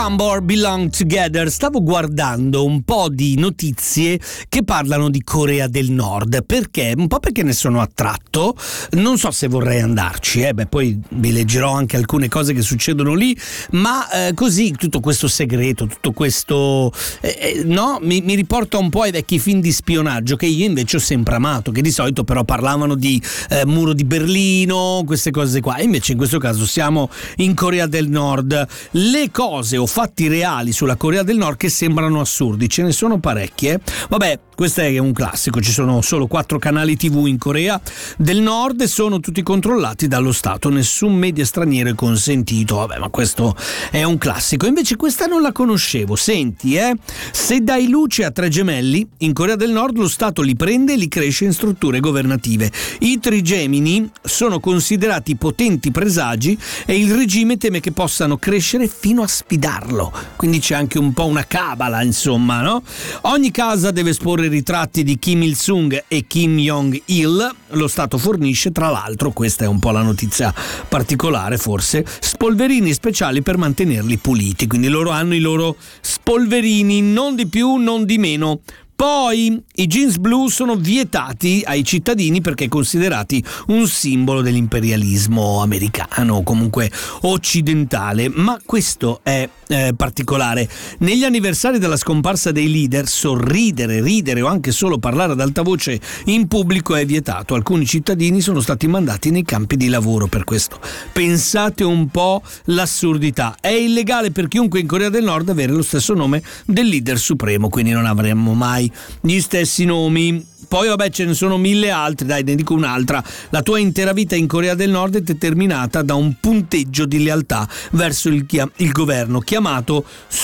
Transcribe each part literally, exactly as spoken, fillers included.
Number Belong Together. Stavo guardando un po' di notizie che parlano di Corea del Nord. Perché? Un po' perché ne sono attratto. Non so se vorrei andarci, eh? Beh, poi vi leggerò anche alcune cose che succedono lì, ma eh, così tutto questo segreto, tutto questo eh, no, mi, mi riporta un po' ai vecchi film di spionaggio che io invece ho sempre amato, che di solito però parlavano di eh, muro di Berlino, queste cose qua. E invece in questo caso siamo in Corea del Nord. Le cose o fatti reali sulla Corea del Nord che sembrano assurdi, ce ne sono parecchie. Vabbè, questo è un classico, ci sono solo quattro canali tivù in Corea del Nord e sono tutti controllati dallo Stato, nessun media straniero è consentito. Vabbè, ma questo è un classico. Invece questa non la conoscevo. Senti, eh, se dai luce a tre gemelli, in Corea del Nord lo Stato li prende e li cresce in strutture governative. I trigemini sono considerati potenti presagi e il regime teme che possano crescere fino a sfidarlo. Quindi c'è anche un po' una cabala, insomma, no? Ogni casa deve esporre ritratti di Kim Il-sung e Kim Jong-il. Lo Stato fornisce, tra l'altro, questa è un po' la notizia particolare forse, spolverini speciali per mantenerli puliti. Quindi loro hanno i loro spolverini, non di più, non di meno. Poi i jeans blu sono vietati ai cittadini perché considerati un simbolo dell'imperialismo americano o comunque occidentale. Ma questo è eh, particolare. Negli anniversari della scomparsa dei leader, sorridere, ridere o anche solo parlare ad alta voce in pubblico è vietato. Alcuni cittadini sono stati mandati nei campi di lavoro per questo. Pensate un po' l'assurdità. È illegale per chiunque in Corea del Nord avere lo stesso nome del leader supremo, quindi non avremmo mai gli stessi nomi. Poi vabbè, ce ne sono mille altri, dai, ne dico un'altra. La tua intera vita in Corea del Nord è determinata da un punteggio di lealtà verso il, chia- il governo chiamato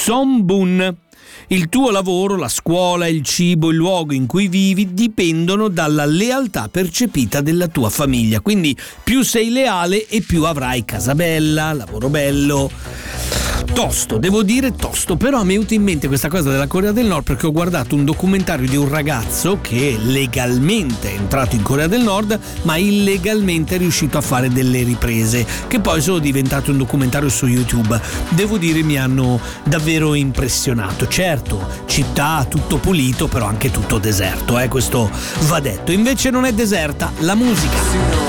Sonbun. Il tuo lavoro, la scuola, il cibo, il luogo in cui vivi dipendono dalla lealtà percepita della tua famiglia. Quindi più sei leale e più avrai casa bella, lavoro bello. Tosto, devo dire tosto, però mi è venuta in mente questa cosa della Corea del Nord perché ho guardato un documentario di un ragazzo che legalmente è entrato in Corea del Nord ma illegalmente è riuscito a fare delle riprese che poi sono diventate un documentario su YouTube. Devo dire mi hanno davvero impressionato. Certo, città tutto pulito però anche tutto deserto, eh? Questo va detto. Invece non è deserta la musica.